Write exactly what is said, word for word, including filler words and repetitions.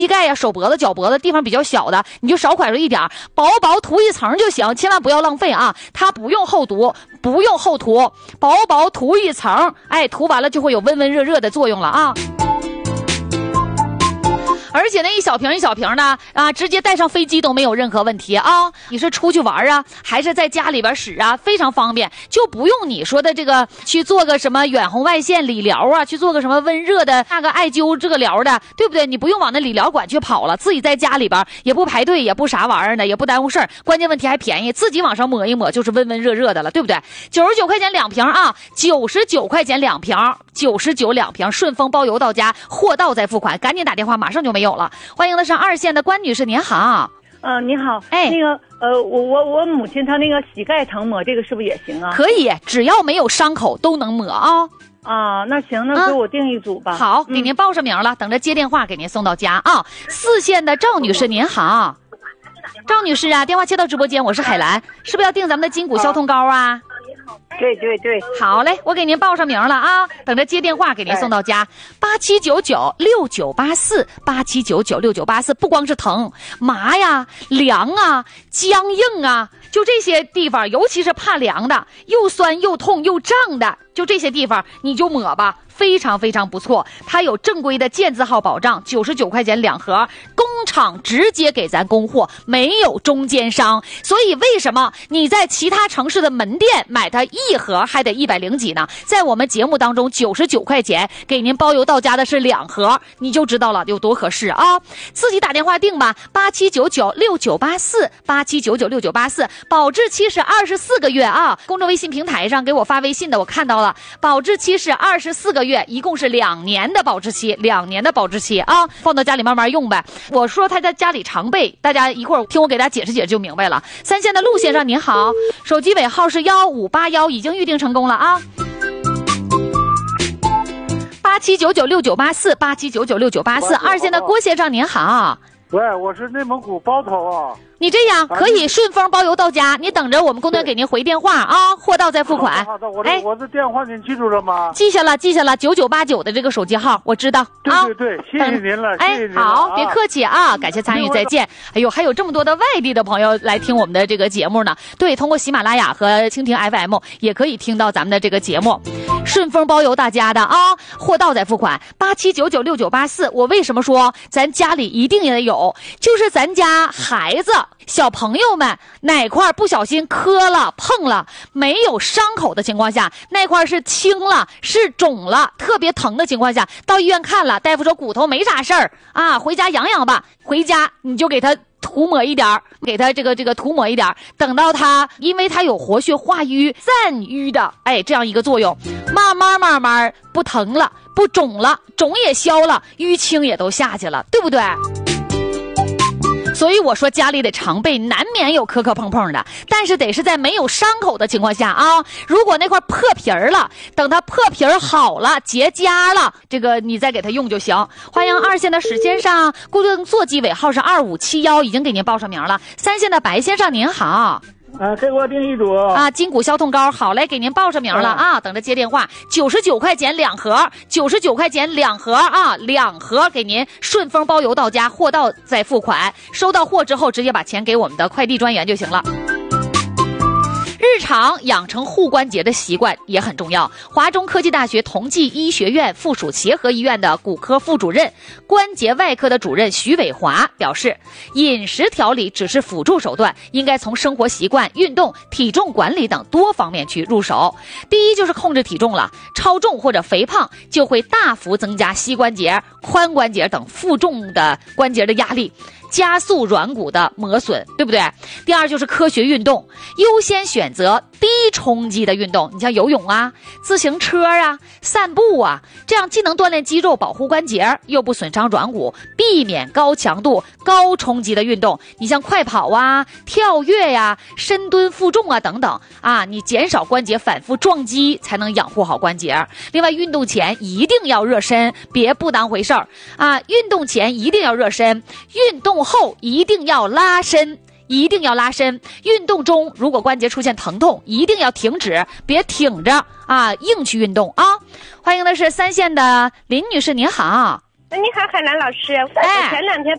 膝盖呀、手脖子、脚脖子地方比较小的，你就少挎出一点，薄薄涂一层就行，千万不要浪费啊！它不用厚涂，不用厚涂，薄薄涂一层，哎，涂完了就会有温温热热的作用了啊！而且那一小瓶一小瓶的啊，直接带上飞机都没有任何问题啊！你是出去玩啊，还是在家里边使啊，非常方便，就不用你说的这个去做个什么远红外线理疗啊，去做个什么温热的那个艾灸这个疗的，对不对？你不用往那理疗馆去跑了，自己在家里边也不排队，也不啥玩意儿的，也不耽误事儿，关键问题还便宜，自己往上抹一抹就是温温热热的了，对不对？九十九块钱两瓶啊，九十九块钱两瓶，九十九两瓶，顺丰包邮到家，货到再付款，赶紧打电话，马上就没有了。欢迎的是二线的关女士，您好。 嗯、呃，你好， 哎， 那个呃，我我我母亲她那个膝盖疼抹这个是不是也行啊？ 可以，只要没有伤口都能抹啊。 啊，那行，那给我订一组吧。 啊、好，给您报上名了，嗯、等着接电话给您送到家啊。四线的赵女士，您好。赵女士啊，电话接到直播间，我是海兰，是不是要订咱们的筋骨消痛膏啊？ 对对对， 好嘞，我给您报上名了啊，等着接电话给您送到家。八七九九六九八四，八七九九六九八四，不光是疼、麻呀、凉啊、僵硬啊，就这些地方，尤其是怕凉的，又酸又痛又胀的，就这些地方你就抹吧。非常非常不错，它有正规的健字号保障，九十九块钱两盒，工厂直接给咱供货，没有中间商。所以为什么你在其他城市的门店买它一盒还得一百零几呢？在我们节目当中，九十九块钱给您包邮到家的是两盒，你就知道了有多合适啊！自己打电话订吧，八七九九六九八四，八七九九六九八四，保质期是二十四个月啊！公众微信平台上给我发微信的，我看到了，保质期是二十四个月。一共是两年的保质期，两年的保质期啊，放到家里慢慢用呗。我说他在家里常备，大家一会儿听我给大家解释解释就明白了。三线的陆先生您好，手机尾号是幺五八幺，已经预定成功了啊。八七九九六九八四，八七九九六九八四。二线的郭先生您好。 喂，我是内蒙古包头啊。 你这样可以顺丰包邮到家，你等着我们工作人员给您回电话啊，货到再付款。 好的，好的，我的、哎、我的电话您记住了吗？ 记下了，记下了，九九八九的这个手机号我知道。 对对对，啊、谢谢您了，谢谢您了。 哎，好，别客气啊，感谢参与，再见。哎呦，还有这么多的外地的朋友来听我们的这个节目呢。对，通过喜马拉雅和蜻蜓 F M 也可以听到咱们的这个节目。顺丰包邮大家的啊，货到再付款。八七九九六九八四，我为什么说咱家里一定也有？就是咱家孩子。小朋友们哪块不小心磕了碰了，没有伤口的情况下，那块是青了是肿了特别疼的情况下，到医院看了，大夫说骨头没啥事儿啊，回家养养吧。回家你就给他涂抹一点，给他这个这个涂抹一点，等到他因为他有活血化瘀散瘀的哎这样一个作用，慢慢慢慢不疼了，不肿了，肿也消了，淤青也都下去了，对不对？所以我说家里得常备，难免有磕磕碰碰的，但是得是在没有伤口的情况下啊。如果那块破皮儿了，等它破皮儿好了结痂了，这个你再给它用就行。欢迎二线的史先生，固定座机尾号是二五七幺，已经给您报上名了。三线的白先生您好。 啊，给我订一组啊，筋骨消痛膏，好嘞，给您报上名了、嗯、啊，等着接电话。九十九块钱两盒，九十九块钱两盒啊，两盒给您顺丰包邮到家，货到再付款，收到货之后直接把钱给我们的快递专员就行了。日常养成护关节的习惯也很重要。华中科技大学同济医学院附属协和医院的骨科副主任、关节外科的主任徐伟华表示，饮食调理只是辅助手段，应该从生活习惯、运动、体重管理等多方面去入手。第一就是控制体重了，超重或者肥胖就会大幅增加膝关节、髋关节等负重的关节的压力，加速软骨的磨损，对不对？第二就是科学运动，优先选择低冲击的运动，你像游泳啊、自行车啊、散步啊，这样既能锻炼肌肉、保护关节，又不损伤软骨，避免高强度、高冲击的运动。你像快跑啊、跳跃呀、深蹲、负重啊等等啊，你减少关节反复撞击，才能养护好关节。另外，运动前一定要热身，别不当回事儿啊！运动前一定要热身，运动后一定要拉伸。一定要拉伸，运动中如果关节出现疼痛，一定要停止，别挺着啊，硬去运动啊！欢迎的是三线的林女士，您好。 那你好，海兰老师， 哎我前两天